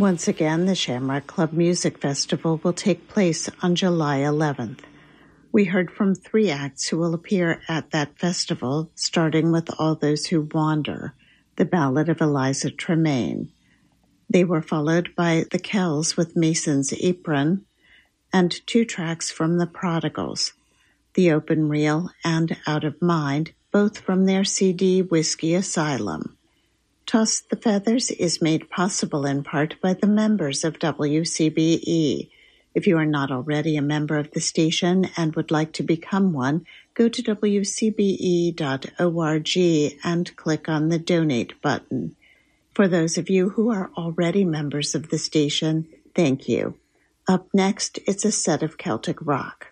Once again, the Shamrock Club Music Festival will take place on July 11th. We heard from 3 acts who will appear at that festival, starting with All Those Who Wander, the ballad of Eliza Tremaine. They were followed by the Kells with Mason's Apron, and 2 tracks from the Prodigals, The Open Reel and Out of Mind, both from their CD Whiskey Asylum. Toss the Feathers is made possible in part by the members of WCBE. If you are not already a member of the station and would like to become one, go to wcbe.org and click on the Donate button. For those of you who are already members of the station, thank you. Up next, it's a set of Celtic rock.